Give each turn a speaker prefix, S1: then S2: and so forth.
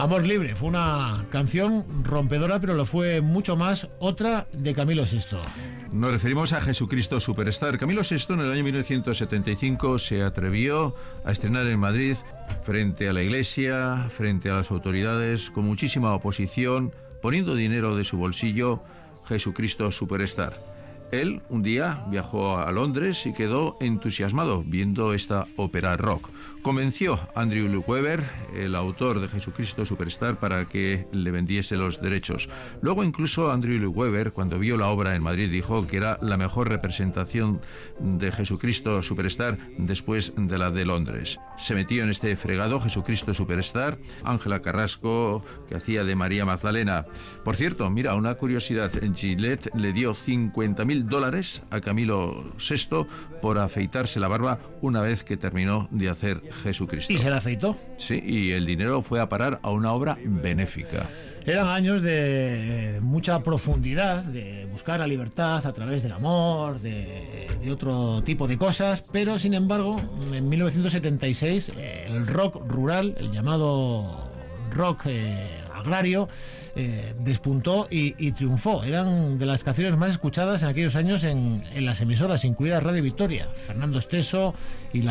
S1: Amor Libre fue una canción rompedora, pero lo fue mucho más otra de Camilo VI.
S2: Nos referimos a Jesucristo Superstar. Camilo VI en el año 1975 se atrevió a estrenar en Madrid frente a la Iglesia, frente a las autoridades, con muchísima oposición, poniendo dinero de su bolsillo, Jesucristo Superstar. Él un día viajó a Londres y quedó entusiasmado viendo esta ópera rock. Convenció a Andrew Lloyd Webber, el autor de Jesucristo Superstar, para que le vendiese los derechos. Luego incluso Andrew Lloyd Webber, cuando vio la obra en Madrid, dijo que era la mejor representación de Jesucristo Superstar después de la de Londres. Se metió en este fregado Jesucristo Superstar Ángela Carrasco, que hacía de María Magdalena. Por cierto, mira, una curiosidad, Gillette le dio $50.000 a Camilo VI por afeitarse la barba una vez que terminó de hacer Jesucristo.
S1: ¿Y se la afeitó?
S2: Sí, y el dinero fue a parar a una obra benéfica.
S1: Eran años de mucha profundidad, de buscar la libertad a través del amor, de otro tipo de cosas, pero sin embargo, en 1976, el rock rural, el llamado rock agrario, despuntó y triunfó. Eran de las canciones más escuchadas en aquellos años en las emisoras, incluida Radio Victoria. Fernando Esteso y la